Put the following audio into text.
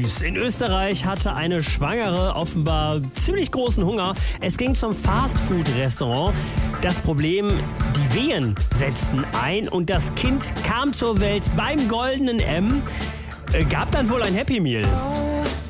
süß. In Österreich hatte eine Schwangere offenbar ziemlich großen Hunger. Es ging zum Fastfood-Restaurant. Das Problem, die Wehen setzten ein und das Kind kam zur Welt beim goldenen M. Gab dann wohl ein Happy Meal.